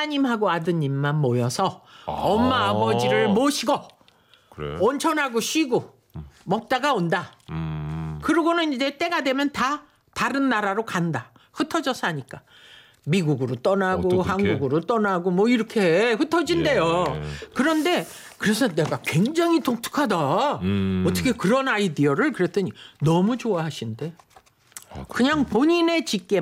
따님하고 아드님만 모여서 엄마 아버지를 모시고 그래. 온천하고 쉬고 먹다가 온다. 그러고는 이제 때가 되면 다 다른 나라로 간다. 흩어져 사니까. 미국으로 떠나고 또 그렇게? 한국으로 떠나고 뭐 이렇게 흩어진대요. 예. 그런데 그래서 내가 굉장히 독특하다. 어떻게 그런 아이디어를 그랬더니 너무 좋아하신대. 그냥 본인의 직계